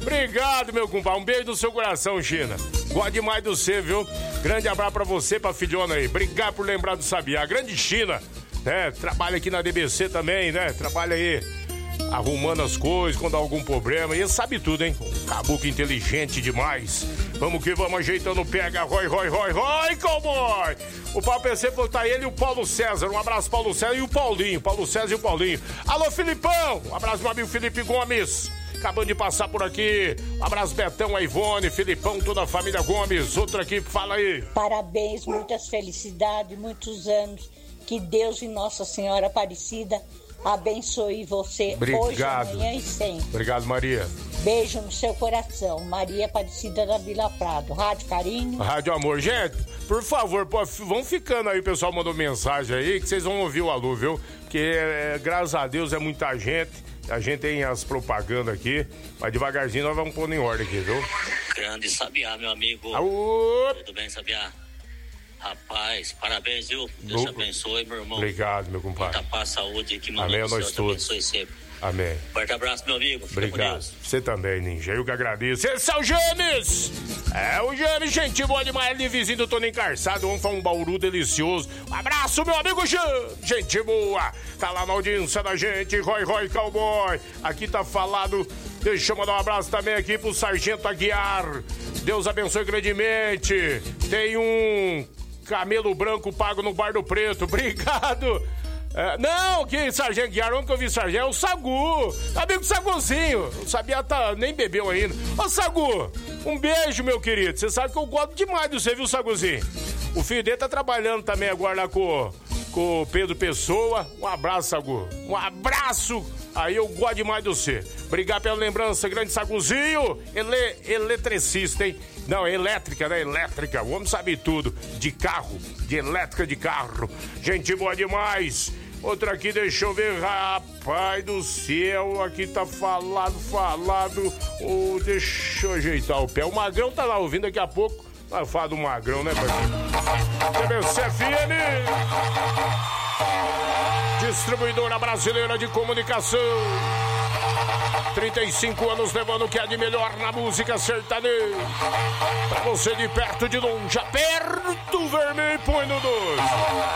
Obrigado, meu compadre. Um beijo no seu coração, China. Gosto demais de você, viu? Grande abraço pra você, pra filhona aí. Obrigado por lembrar do Sabiá. Grande China, né? Trabalha aqui na DBC também, né? Trabalha aí arrumando as coisas quando há algum problema. E ele sabe tudo, hein? Caboclo inteligente demais. Vamos que vamos, ajeitando, pega, rói, cowboy! O Paulo PC falou que tá ele e o Paulo César. Um abraço, Paulo César e o Paulinho. Paulo César e o Paulinho. Alô, Filipão! Um abraço, meu amigo Felipe Gomes. Acabando de passar por aqui. Um abraço, Betão, a Ivone, Filipão, toda a família Gomes. Outro aqui, fala aí. Parabéns, muitas felicidades, muitos anos. Que Deus e Nossa Senhora Aparecida abençoe você. Obrigado. Hoje, amanhã e sempre. Obrigado, Maria. Beijo no seu coração. Maria Aparecida da Vila Prado. Rádio Carinho. Rádio Amor. Gente, por favor, vão ficando aí, o pessoal mandou mensagem aí, que vocês vão ouvir o alô, viu? Porque, graças a Deus, é muita gente. A gente tem as propagandas aqui, mas devagarzinho nós vamos pôr em ordem aqui, viu? Grande Sabiá, meu amigo. Aô! Tudo bem, Sabiá? Rapaz, parabéns, viu? Deus te abençoe, meu irmão. Obrigado, meu compadre. Muita paz, saúde, que Amém, nós nós todos. abençoe sempre. Amém. Forte abraço, meu amigo. Fica Obrigado. Você também, Ninja. Eu que agradeço. Esse é o James! É o James, gente boa demais. Ali, vizinho do Toninho Carçado. Vamos fazer um bauru delicioso. Um abraço, meu amigo James. Gente boa. Tá lá na audiência da gente. Rói, cowboy. Aqui tá falado. Deixa eu mandar um abraço também aqui pro Sargento Aguiar. Deus abençoe grandemente. Tem um camelo branco pago no Bar do Preto. Obrigado. Não, que Sargento Guiar, onde que eu vi Sargento? É o Sagu, amigo Saguzinho. O Sabiá nem bebeu ainda. Ô Sagu, um beijo, meu querido. Você sabe que eu gosto demais de você, viu, Saguzinho? O filho dele tá trabalhando também agora lá com o Pedro Pessoa. Um abraço, Sagu. Um abraço. Aí eu gosto demais de você. Obrigado pela lembrança, grande Saguzinho. Eletricista, hein? Não, é elétrica, né? Elétrica. O homem sabe tudo. De carro, de elétrica de carro. Gente boa demais. Outra aqui, deixa eu ver. Rapaz do céu, aqui tá falado. Deixa eu ajeitar o pé. O Magrão tá lá ouvindo daqui a pouco. Vai falar do Magrão, né, parceiro? TBC FM. Distribuidora Brasileira de Comunicação. 35 anos levando o que é de melhor na música sertaneja. Pra você de perto, de longe, aperta o vermelho e põe no 2.